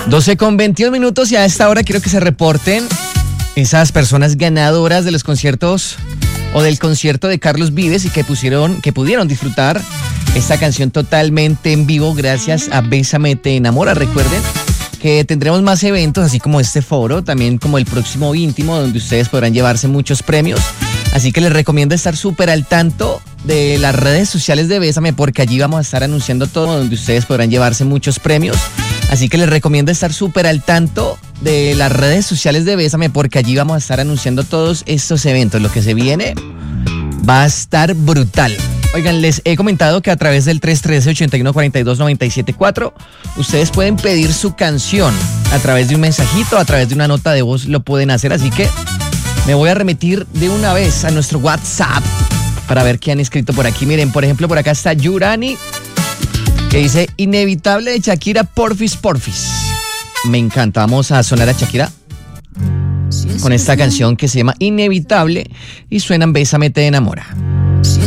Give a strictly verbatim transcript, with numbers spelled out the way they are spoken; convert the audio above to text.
doce con veintiún minutos y a esta hora quiero que se reporten esas personas ganadoras de los conciertos o del concierto de Carlos Vives y que pusieron, que pudieron disfrutar esta canción totalmente en vivo gracias a Bésame Te Enamora. Recuerden que tendremos más eventos así como este foro, también como el próximo íntimo donde ustedes podrán llevarse muchos premios. Así que les recomiendo estar súper al tanto de las redes sociales de Bésame porque allí vamos a estar anunciando todo donde ustedes podrán llevarse muchos premios. Así que les recomiendo estar súper al tanto de las redes sociales de Bésame porque allí vamos a estar anunciando todos estos eventos. Lo que se viene va a estar brutal. Oigan, les he comentado que a través del tres uno tres, ocho uno cuatro dos, nueve siete cuatro ustedes pueden pedir su canción a través de un mensajito, a través de una nota de voz lo pueden hacer. Así que me voy a remitir de una vez a nuestro WhatsApp para ver qué han escrito por aquí. Miren, por ejemplo, por acá está Yurani, que dice Inevitable de Shakira, porfis, porfis. Me encanta, vamos a sonar a Shakira con esta canción que se llama Inevitable y suenan Bésame Te Enamora.